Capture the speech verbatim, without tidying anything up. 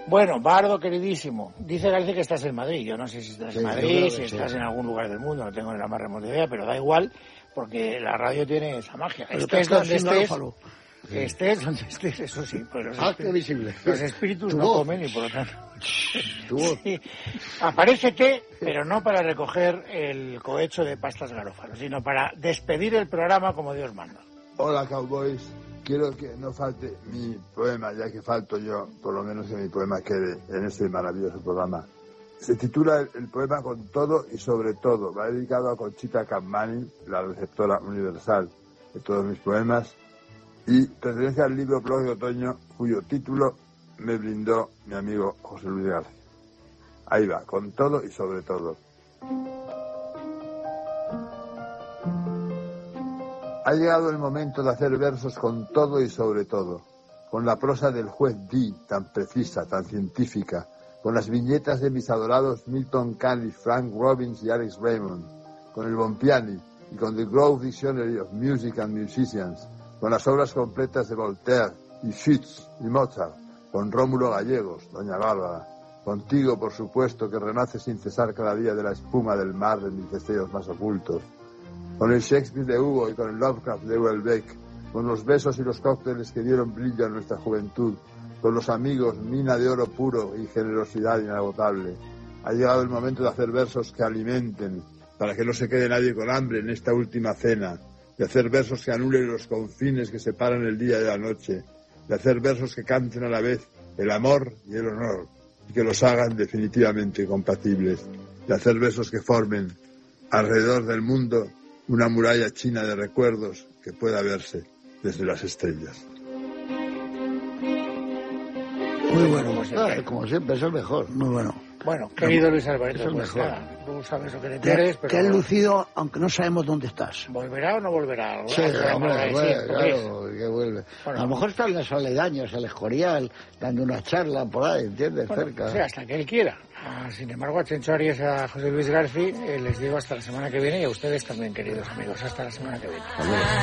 Bueno, Bardo, queridísimo, dice García que estás en Madrid. Yo no sé si estás Sí, en Madrid, si sí. estás en algún lugar del mundo, no tengo ni la más remota idea, pero da igual, porque la radio tiene esa magia. Pero Estés te has donde quedado sin estés, garófalo. estés donde estés, eso sí. Pues los, Ah, espí- qué visible. los espíritus Tu no voz. comen y por lo tanto... Tu voz. Sí. Aparécete, pero no para recoger el cohecho de pastas garófalo, sino para despedir el programa como Dios manda. Hola, Cowboys. Quiero que no falte mi poema, ya que falto yo, por lo menos que mi poema quede en este maravilloso programa. Se titula el, el poema Con todo y sobre todo. Va dedicado a Conchita Campmany, la receptora universal de todos mis poemas, y pertenece al libro Blog de Otoño, cuyo título me brindó mi amigo José Luis García. Ahí va, con todo y sobre todo. Ha llegado el momento de hacer versos con todo y sobre todo, con la prosa del juez Dee, tan precisa, tan científica, con las viñetas de mis adorados Milton Caniff, Frank Robbins y Alex Raymond, con el Bompiani y con The Grove Dictionary of Music and Musicians, con las obras completas de Voltaire y Schütz y Mozart, con Rómulo Gallegos, Doña Bárbara, contigo, por supuesto, que renace sin cesar cada día de la espuma del mar de mis deseos más ocultos, con el Shakespeare de Hugo y con el Lovecraft de Houellebecq, con los besos y los cócteles que dieron brillo a nuestra juventud, con los amigos, mina de oro puro y generosidad inagotable. Ha llegado el momento de hacer versos que alimenten, para que no se quede nadie con hambre en esta última cena, de hacer versos que anulen los confines que separan el día de la noche, de hacer versos que canten a la vez el amor y el honor, y que los hagan definitivamente compatibles, de hacer versos que formen alrededor del mundo una muralla china de recuerdos que pueda verse desde las estrellas. Muy bueno, Como siempre. ah, como siempre, es el mejor. Muy bueno. Bueno, querido Luis Alberto, Eso es pues mejor. nada, tú sabes lo que te Te, quieres, te has pero... lucido, aunque no sabemos dónde estás. ¿Volverá o no volverá? Sí, Bueno, hombre, sí, bueno, pues, claro, que vuelve. Bueno. A lo mejor está en las aledañas, el Escorial, dando una charla por ahí, ¿entiendes? bueno, Cerca. sí, hasta que él quiera. Ah, sin embargo, a Chencho Arias, a José Luis García, eh, les digo hasta la semana que viene y a ustedes también, queridos amigos, hasta la semana que viene.